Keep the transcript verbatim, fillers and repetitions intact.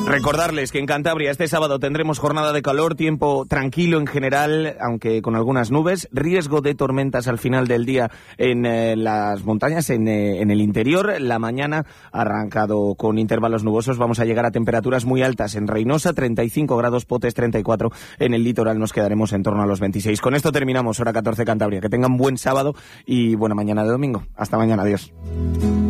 Recordarles que en Cantabria este sábado tendremos jornada de calor, tiempo tranquilo en general, aunque con algunas nubes, riesgo de tormentas al final del día en eh, las montañas, en, eh, en el interior. La mañana ha arrancado con intervalos nubosos, vamos a llegar a temperaturas muy altas en Reynosa, treinta y cinco grados, Potes treinta y cuatro, en el litoral nos quedaremos en torno a los veintiséis. Con esto terminamos, hora catorce Cantabria. Que tengan buen sábado y buena mañana de domingo. Hasta mañana, adiós.